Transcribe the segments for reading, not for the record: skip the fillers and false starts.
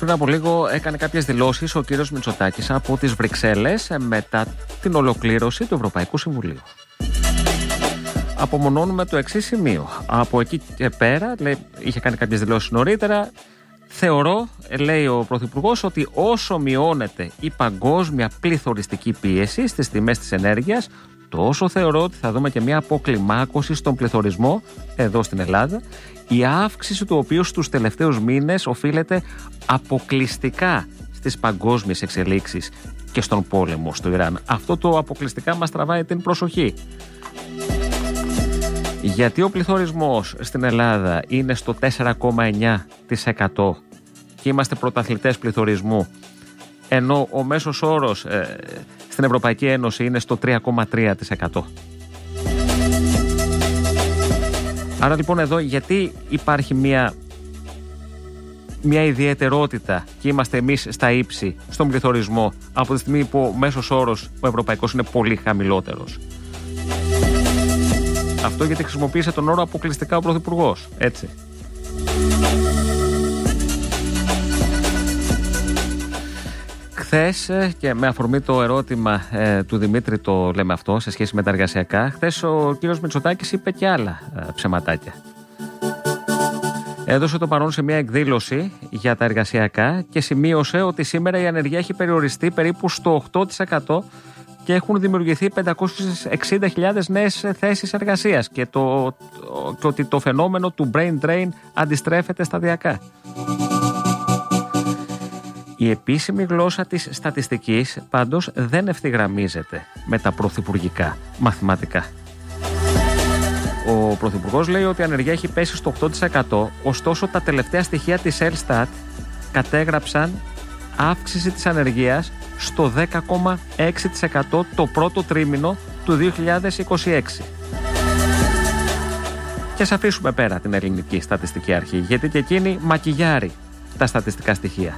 Πριν από λίγο έκανε κάποιες δηλώσεις ο κύριος Μητσοτάκης από τις Βρυξέλλες μετά την ολοκλήρωση του Ευρωπαϊκού Συμβουλίου. Απομονώνουμε το εξής σημείο. Από εκεί και πέρα, είχε κάνει κάποιες δηλώσεις νωρίτερα. Θεωρώ, λέει ο Πρωθυπουργός, ότι όσο μειώνεται η παγκόσμια πληθωριστική πίεση στις τιμές της ενέργειας, τόσο θεωρώ ότι θα δούμε και μια αποκλιμάκωση στον πληθωρισμό εδώ στην Ελλάδα, η αύξηση του οποίου στους τελευταίους μήνες οφείλεται αποκλειστικά στις παγκόσμιες εξελίξεις και στον πόλεμο στο Ιράν. Αυτό το αποκλειστικά μας τραβάει την προσοχή. Γιατί ο πληθωρισμός στην Ελλάδα είναι στο 4,9% και είμαστε πρωταθλητές πληθωρισμού, ενώ ο μέσος όρος στην Ευρωπαϊκή Ένωση είναι στο 3,3%. Άρα λοιπόν εδώ γιατί υπάρχει μια ιδιαιτερότητα και είμαστε εμείς στα ύψη στον πληθωρισμό από τη στιγμή που ο μέσος όρος ο ευρωπαϊκός είναι πολύ χαμηλότερος. Αυτό γιατί χρησιμοποίησε τον όρο αποκλειστικά ο Πρωθυπουργός, έτσι. Χθες, και με αφορμή το ερώτημα του Δημήτρη το λέμε αυτό σε σχέση με τα εργασιακά, χθες ο κύριος Μητσοτάκης είπε και άλλα ψεματάκια. Έδωσε το παρόν σε μια εκδήλωση για τα εργασιακά και σημείωσε ότι σήμερα η ανεργία έχει περιοριστεί περίπου στο 8% και έχουν δημιουργηθεί 560.000 νέες θέσεις εργασίας και ότι το φαινόμενο του brain drain αντιστρέφεται σταδιακά. Η επίσημη γλώσσα της στατιστικής πάντως δεν ευθυγραμμίζεται με τα πρωθυπουργικά μαθηματικά. Ο Πρωθυπουργός λέει ότι η ανεργία έχει πέσει στο 8%, ωστόσο τα τελευταία στοιχεία της Ελστάτ κατέγραψαν αύξηση της ανεργίας στο 10,6% το πρώτο τρίμηνο του 2026. Και ας αφήσουμε πέρα την ελληνική στατιστική αρχή, γιατί και εκείνη μακιγιάρει τα στατιστικά στοιχεία.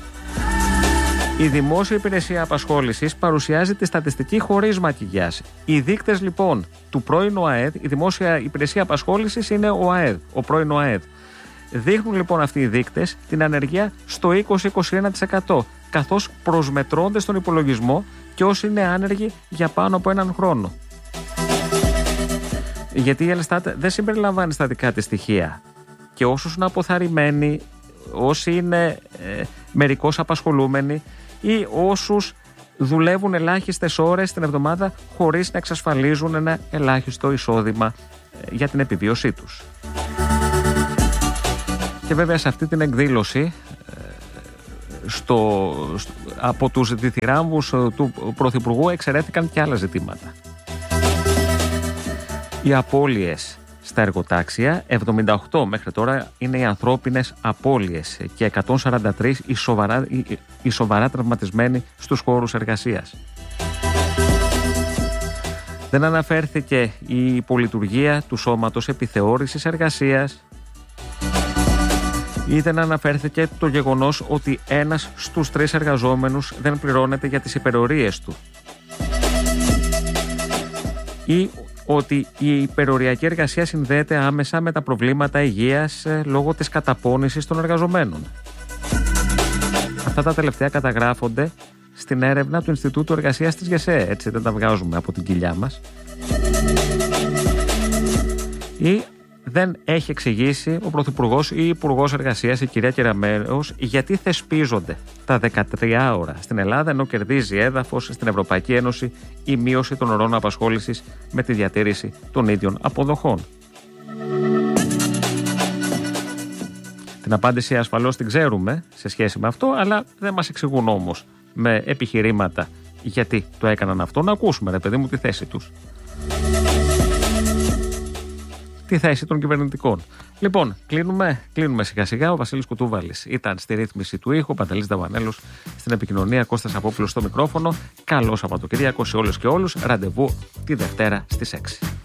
Η Δημόσια Υπηρεσία Απασχόλησης παρουσιάζει τη στατιστική χωρίς μακιγιάζ. Οι δείκτες λοιπόν του πρώην ΟΑΕΔ, η Δημόσια Υπηρεσία Απασχόλησης είναι ο ΑΕΔ, ο πρώην ΟΑΕΔ. Δείχνουν λοιπόν αυτοί οι δείκτες την ανεργία στο 20-21%, καθώς προσμετρώνται στον υπολογισμό και όσοι είναι άνεργοι για πάνω από έναν χρόνο. Γιατί η Ελστάτ δεν συμπεριλαμβάνει στα δικά της στοιχεία. Και όσους είναι αποθαρρυμένοι, όσοι είναι μερικώς απασχολούμενοι ή όσους δουλεύουν ελάχιστες ώρες την εβδομάδα χωρίς να εξασφαλίζουν ένα ελάχιστο εισόδημα για την επιβίωσή τους. Και βέβαια σε αυτή την εκδήλωση από τους διθυράμβους του Πρωθυπουργού εξαιρέθηκαν και άλλα ζητήματα. Οι απώλειες στα εργοτάξια, 78 μέχρι τώρα είναι οι ανθρώπινες απώλειες και 143 οι σοβαρά τραυματισμένοι στους χώρους εργασίας. Δεν αναφέρθηκε η υπολειτουργία του σώματος επιθεώρησης εργασίας ή δεν αναφέρθηκε το γεγονός ότι ένας στους 3 εργαζόμενους δεν πληρώνεται για τις υπερορίες του ή ότι η υπεροριακή εργασία συνδέεται άμεσα με τα προβλήματα υγείας λόγω της καταπώνησης των εργαζομένων. Αυτά τα τελευταία καταγράφονται στην έρευνα του Ινστιτούτου Εργασίας της ΓΕΣΕ, έτσι δεν τα βγάζουμε από την κοιλιά μας. Ή δεν έχει εξηγήσει ο Πρωθυπουργός ή η Υπουργός Εργασίας, η κυρία Κεραμέως, γιατί θεσπίζονται τα 13 ώρα στην Ελλάδα, ενώ κερδίζει έδαφος στην Ευρωπαϊκή Ένωση η μείωση των ωρών απασχόλησης με τη διατήρηση των ίδιων αποδοχών. Την απάντηση ασφαλώς την ξέρουμε σε σχέση με αυτό, αλλά δεν μας εξηγούν όμως με επιχειρήματα γιατί το έκαναν αυτό. Να ακούσουμε, ρε παιδί μου, τη θέση τους. Τη θέση των κυβερνητικών. Λοιπόν, κλείνουμε σιγά σιγά. Ο Βασίλης Κουτούβαλης ήταν στη ρύθμιση του ήχου, Παντελής Δαβανέλος στην επικοινωνία, Κώστας Απόπουλος στο μικρόφωνο. Καλό Σαββατοκύριακο σε όλους και όλους. Ραντεβού τη Δευτέρα στις 6.